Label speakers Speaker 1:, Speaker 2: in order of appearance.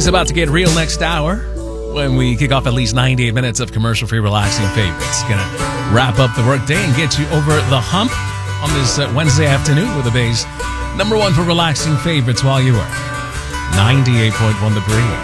Speaker 1: Things about to get real next hour when we kick off at least 98 minutes of commercial-free relaxing favorites. Gonna wrap up the workday and get you over the hump on this Wednesday afternoon with the Bay's #1 for relaxing favorites while you work. 98.1 The Breeze.